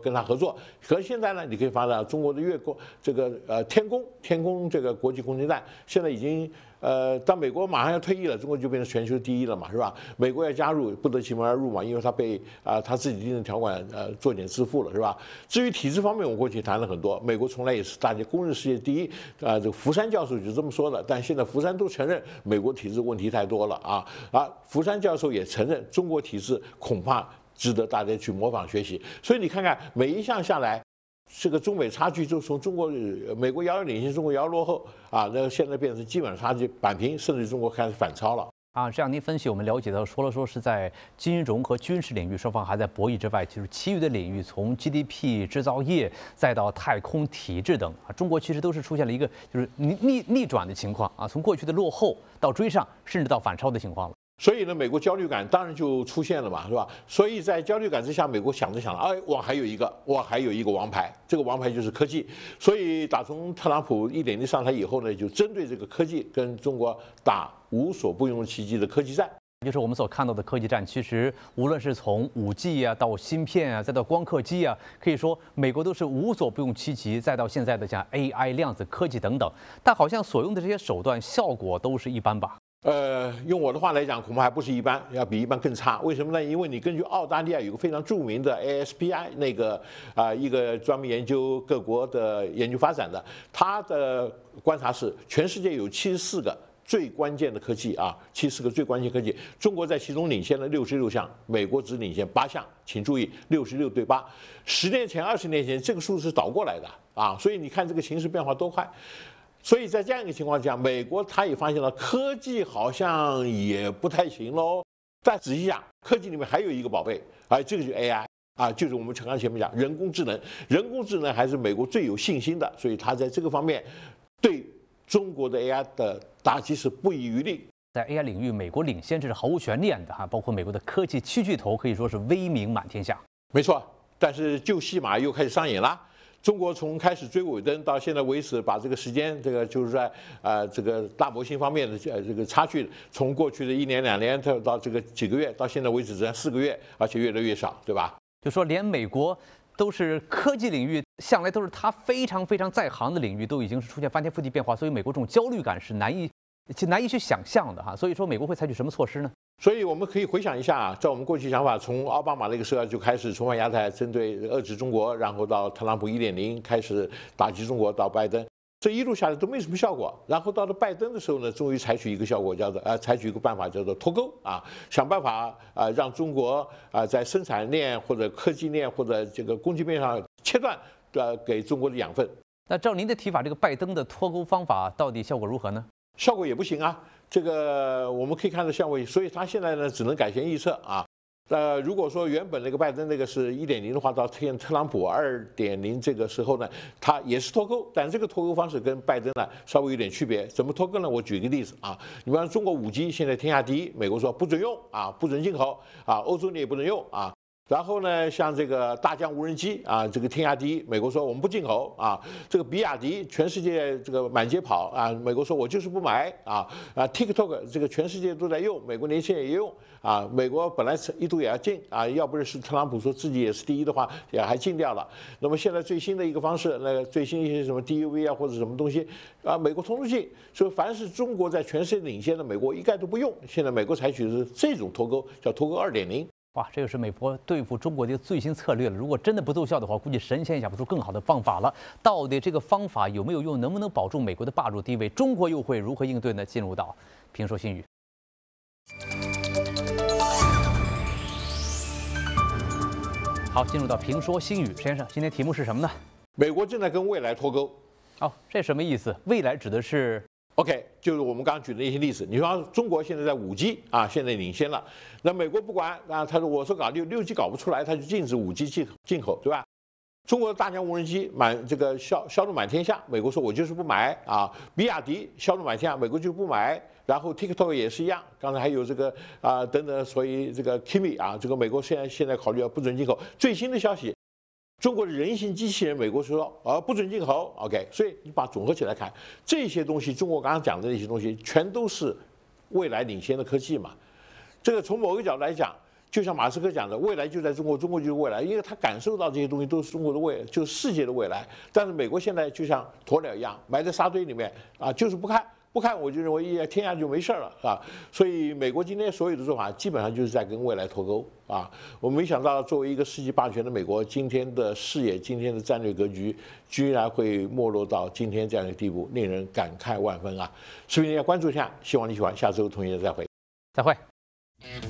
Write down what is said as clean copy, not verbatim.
跟他合作。可是现在呢，你可以发现中国的天宫这个国际空间站现在已经当美国马上要退役了，中国就变成全球第一了嘛，是吧？美国要加入不得其门而入嘛，因为他被他自己定的条款做点支付了，是吧？至于体制方面，我过去谈了很多，美国从来也是大家公认世界第一这个福山教授就这么说的，但现在福山都承认美国体制问题太多了福山教授也承认中国体制恐怕值得大家去模仿学习。所以你看看每一项下来，这个中美差距就从美国遥遥领先，中国遥遥落后那现在变成基本差距扳平，甚至中国开始反超了。 这样您分析，我们了解到，说是在金融和军事领域双方还在博弈之外，就是其余的领域，从 GDP、制造业再到太空体制等中国其实都是出现了一个就是逆转的情况从过去的落后到追上，甚至到反超的情况了。 所以呢，美国焦虑感当然就出现了嘛，是吧？所以在焦虑感之下，美国想着，我还有一个王牌，这个王牌就是科技。所以打从特朗普1.0上台以后呢，就针对这个科技跟中国打无所不用其极的科技战。 就是我们所看到的科技战，其实无论是从5G到芯片再到光刻机可以说美国都是无所不用其极，再到现在的像 AI、量子科技等等，但好像所用的这些手段效果都是一般吧。 用我的话来讲，恐怕还不是一般，要比一般更差。为什么呢？因为你根据澳大利亚有个非常著名的 ASPI 那个一个专门研究各国的研究发展的，他的观察是，全世界有74个最关键的科技74个最关键科技，中国在其中领先了66项，美国只领先8项。请注意，66对8。10年前、20年前，这个数是倒过来的所以你看这个形势变化多快。所以在这样一个情况下，美国他也发现了科技好像也不太行喽。但仔细想，科技里面还有一个宝贝，这个就是 AI 就是我们刚刚前面讲人工智能。人工智能还是美国最有信心的，所以他在这个方面对中国的 AI 的打击是不遗余力。 在 AI 领域，美国领先这是毫无悬念的包括美国的科技7巨头可以说是威名满天下。 没错，但是旧戏码又开始上演了。中国从开始追尾灯到现在为止，把这个时间就是在这个大模型方面的这个差距，从过去的1年2年到这个几个月，到现在为止只剩4个月，而且越来越少，对吧？ 就说连美国都是科技领域向来都是他非常非常在行的领域，都已经是出现翻天覆地变化，所以美国这种焦虑感是难以去想象的所以说美国会采取什么措施呢？ 所以我们可以回想一下在我们过去想法，从奥巴马那个时候就开始重返亚太，针对遏制中国，然后到特朗普1.0开始打击中国，到拜登，这一路下来都没什么效果。然后到了拜登的时候呢，终于采取一个效果，采取一个办法叫做脱钩想办法让中国在生产链或者科技链或者这个供给面上切断给中国的养分。 那照您的提法，这个拜登的脱钩方法到底效果如何呢？ 效果也不行这个我们可以看到效果，所以他现在呢只能改弦易辙如果说原本那个拜登那个是1.0的话，到特朗普2.0这个时候呢，他也是脱钩，但这个脱钩方式跟拜登呢稍微有点区别。怎么脱钩呢？我举一个例子你比方中国5G现在天下第一，美国说不准用不准进口欧洲你也不能用然后呢，像这个大疆无人机这个天下第一，美国说我们不进口这个比亚迪全世界这个满街跑美国说我就是不买TikTok 这个全世界都在用，美国年轻人也用美国本来一度也要禁要不是特朗普说自己也是第一的话，也还禁掉了。那么现在最新的一个方式，那个最新一些什么 DUV 或者什么东西美国通通禁。所以凡是中国在全世界领先的，美国一概都不用。现在美国采取的是这种脱钩，叫脱钩2.0。 哇，这个是美国对付中国的最新策略了。如果真的不奏效的话，估计神仙也想不出更好的方法了。到底这个方法有没有用，能不能保住美国的霸主地位？中国又会如何应对呢？进入到评说新语。好，进入到评说新语，先生，今天题目是什么呢？ 美国正在跟未来脱钩。 这什么意思？未来指的是 ？OK， 就是我们刚刚举的一些例子。你说中国现在在5G现在领先了，那美国不管他说我说搞6G 搞不出来，他就禁止5G 进口，对吧？中国的大疆无人机这个销路满天下，美国说我就是不买比亚迪销路满天下，美国就不买。然后 TikTok 也是一样，刚才还有这个等等，所以这个 Kimi 这个美国现在考虑不准进口。最新的消息。中国的人形机器人，美国说不准进口 ，OK， 所以你把总合起来看，这些东西，中国刚刚讲的那些东西，全都是未来领先的科技嘛。这个从某个角度来讲， 就像马斯克讲的，未来就在中国，中国就是未来，因为他感受到这些东西都是中国的未来，就是世界的未来。但是美国现在就像鸵鸟一样，埋在沙堆里面啊，就是不看。不看我就认为天下就没事了啊，所以美国今天所有的做法基本上就是在跟未来脱钩啊。我没想到作为一个世纪霸权的美国，今天的视野、今天的战略格局，居然会没落到今天这样一个地步，令人感慨万分啊！视频要关注一下，希望你喜欢，下周同一日再会。 再会。